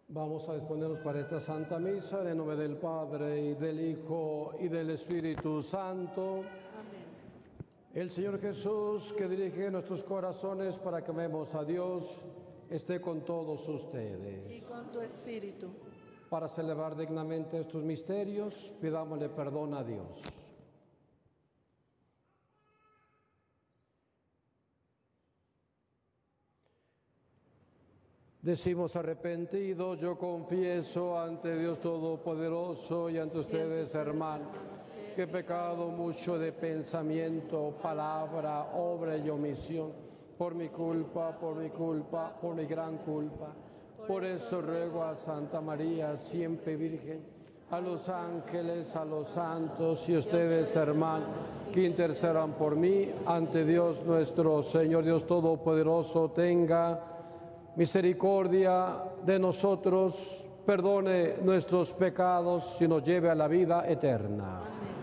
Vamos a disponernos para esta Santa Misa en el nombre del Padre, y del Hijo, y del Espíritu Santo. Amén. El Señor Jesús, que dirige nuestros corazones para que amemos a Dios, esté con todos ustedes. Y con tu espíritu. Para celebrar dignamente estos misterios, pidámosle perdón a Dios. Decimos arrepentido, yo confieso ante Dios Todopoderoso y ante ustedes, hermanos, que he pecado mucho de pensamiento, palabra, obra y omisión, por mi culpa, por mi gran culpa. Por eso ruego a Santa María, siempre Virgen, a los ángeles, a los santos y ustedes, hermanos, que intercedan por mí ante Dios nuestro Señor. Dios Todopoderoso tenga misericordia de nosotros, perdone nuestros pecados y nos lleve a la vida eterna. Amén.